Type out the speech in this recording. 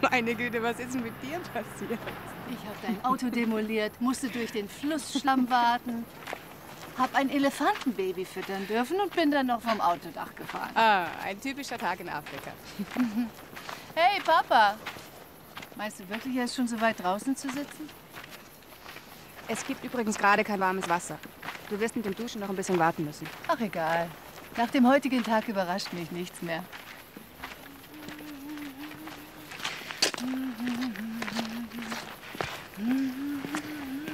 Meine Güte, was ist denn mit dir passiert? Ich habe dein Auto demoliert, musste durch den Flussschlamm warten, hab ein Elefantenbaby füttern dürfen und bin dann noch vom Autodach gefahren. Ah, ein typischer Tag in Afrika. Hey, Papa! Meinst du wirklich, er ist schon so weit draußen zu sitzen? Es gibt übrigens gerade kein warmes Wasser. Du wirst mit dem Duschen noch ein bisschen warten müssen. Ach, egal. Nach dem heutigen Tag überrascht mich nichts mehr.